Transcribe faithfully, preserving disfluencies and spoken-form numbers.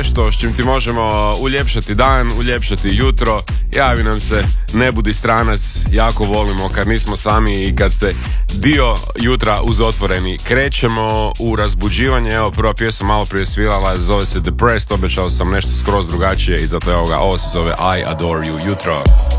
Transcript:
nešto s čim ti možemo uljepšati dan, uljepšati jutro. Javi nam se, ne budi stranac, jako volimo kad nismo sami i kad ste dio jutra uz otvoreni. Krećemo u razbuđivanje, evo prva pjesma malo prije svirala, zove se Depressed, obećao sam nešto skroz drugačije i zato evo ga, ovo se zove I Adore You, jutro.